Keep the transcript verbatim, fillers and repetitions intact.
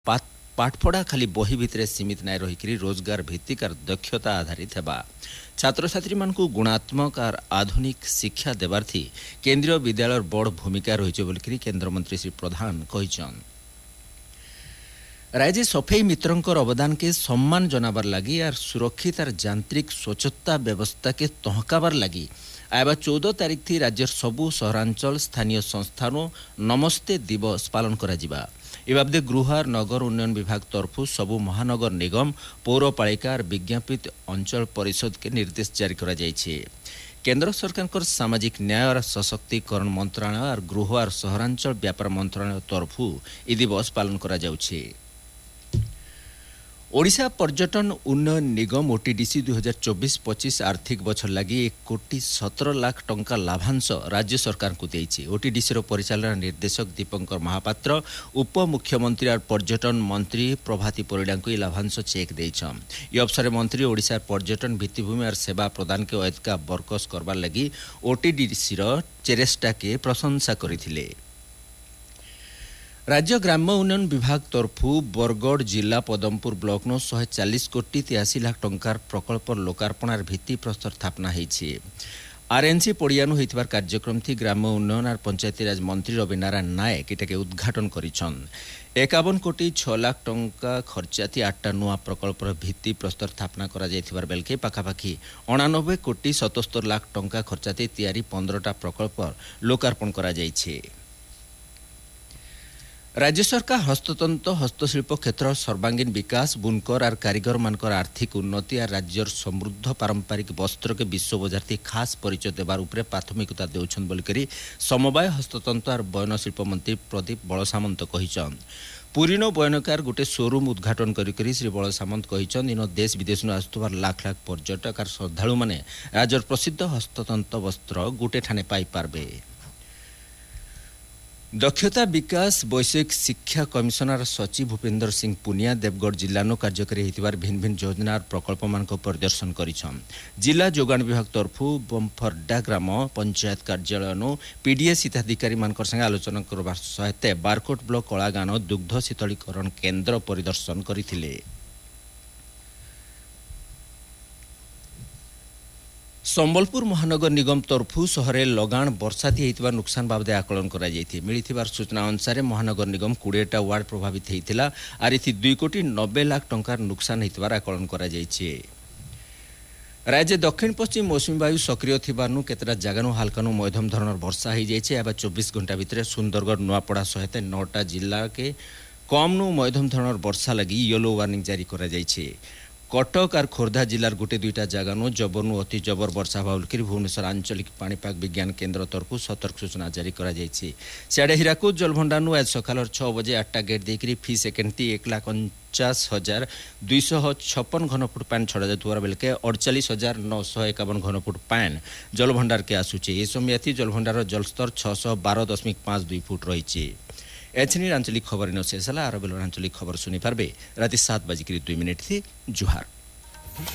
पाठपढ़ा खाली बही भितर सीमित नाय रही रोजगार भित्तिकार दक्षता आधारित हेबा छात्र छात्री मानकु गुणात्मक और आधुनिक शिक्षा देवार थी केंद्रीय विद्यालय बड़ भूमिका रही बोलिकी केंद्र मंत्री श्री प्रधान कहिछन। राज्य सफाई मित्रों अवदान के सम्मान जनाबार लगी और सुरक्षित और यांत्रिक स्वच्छता व्यवस्था के तहकाबार लगी आयबा चौदह तारीख थी राज्य सबु सहरांचल स्थानीय संस्थानों नमस्ते दिवस पालन करा जिबा। ए बाबदे गृह और नगर उन्नयन विभाग तरफु सबु महानगर निगम पौरपालिका और विज्ञापित अंचल परिषद के निर्देश जारी करा जायछे। केंद्र सरकार सामाजिक न्याय और सशक्तिकरण मंत्रालय और गृह और सहरांचल व्यापार मंत्रालय तरफु ए दिवस पालन करा जाउछे। ओडिशा पर्यटन उन्नयन निगम ओटीडीसी दुई हजार चौबीस पच्चीस आर्थिक बछर लगी एक कोटी सतर लाख टंका लाभांश राज्य सरकार को देइछे। ओटीडीसी रो परिचालन निर्देशक दीपंकर महापात्र उप मुख्यमंत्री और पर्यटन मंत्री प्रभाती परिडा को लाभांश चेक देइछन। ये अवसर मंत्री ओडिशा पर्यटन भित्तिभूमि और सेवा प्रदान के अधिका बरकस करबार लगी ओटीडीसी रो चेरेस्टा के प्रशंसा करिथिले। राज्य ग्राम्य उन्नयन विभाग तरफु बरगढ़ जिला पदमपुर ब्लॉक नो एक सौ चालीस कोटी तिरासी लाख टंकार प्रकल्प लोकार्पण और भित्ति प्रस्तर स्थापना होईछि। आरएनसी पड़ियानु होइतबार कार्यक्रम थी ग्राम्य उन्नयन और पंचायती राज मंत्री रवि नारायण नायक एटाके उद्घाटन करिछन। इक्यावन कोटी छह लाख टंका खर्चाती आठटा नुआ प्रकल्पर भित्ति प्रस्तर स्थापना करा जायथिबार बेलके पाखापाखि अणानबे कोटी सतहत्तर लाख टंका खर्चाती तैयारी पंद्रहटा प्रकल्प लोकार्पण करा जायछि। राज्य सरकार हस्ततंत्र हस्तशिल्प क्षेत्र सर्वांगीन विकास बुनकर और कारीगर मानकर आर्थिक उन्नति और राज्यर समृद्ध पारंपरिक वस्त्र के विश्व बजार थी खास परिचय देवार उपरे प्राथमिकता देउछन बोलिकरी समवाय हस्ततंत्र और बयन शिल्प मंत्री प्रदीप बलसामंत कहिछन। पुरीनो बयनकार गोटे शोरूम उद्घाटन करी श्री बलसामंत कहिछन इन देश विदेश आसुवार लाख लाख पर्यटक और श्रद्धालु माने राज्यर प्रसिद्ध हस्ततंत्र वस्त्र गोटे ठाने पाई पारबे। दक्षता विकास वैषयिक शिक्षा कमिशनर सचिव भूपेंद्र सिंह पुनिया देवगढ़ जिल्लानो कार्यकारी होइतिबार भिन्न भिन्न योजना और प्रकल्प मानक प्रदर्शन करिछन। जिला जोगाण विभाग तरफु बमफरडा ग्राम पंचायत कार्यालय नो पीडीएस हिताधिकारी मानकर संगे आलोचना करबार सहित बारकोट ब्लॉक कलागान दुग्ध शीतलीकरण केन्द्र परिदर्शन करिथिले। संबलपुर महानगर निगम तरफु सहरे लगाण बर्षाती होइतिबा नुकसान बाबदे आकलन करा जायथि। मिलिथिबार सूचना अनुसार महानगर निगम बीसटा वार्ड प्रभावित होइतिला आर इथि दुई कोटी नब्बे लाख टंकार नुकसान होइतिबार आकलन करा जायछि। राज्य दक्षिण पश्चिम मौसुमी वायु सक्रिय थिबारनु केतरा जागानु हालकानु मध्यम धरणर वर्षा हो जायछि। एबा चौबीस घंटा भितर सुंदरगढ़ नुआपड़ा सहित नौटा जिला के कमनु मध्यम धरणर वर्षा लगी येलो वार्निंग जारी करा जायछि। कटक और खोर्धा जिलार गोटे दुईटा जगानु जबरनु अति जबर वर्षा बोलिकी भुवनेश्वर आंचलिक पाणीपाग विज्ञान केन्द्र तरफु सतर्क सूचना जारी करा जायछि। सियाडे हीराकुद जलभंडारनु आज सकाल छह बजे आठटा गेट देकरी फी सेकेंड टी एक लाख उनचास हजार दुई सौ छप्पन घनफुट पान छड़ा जातुआर बेलके अड़चालीस हजार नौ सौ एकावन घनफुट पान जलभंडार के आसुचे। ए समय जलभंडार जलस्तर छह सौ बारह दशमिक पांच दुई फुट रही। एथनी आंचलिक खबर इन शेष आर बेल आंचलिक खबर सुनी पार्बे राति सात बजिक दुई मिनिट थी। जुहार।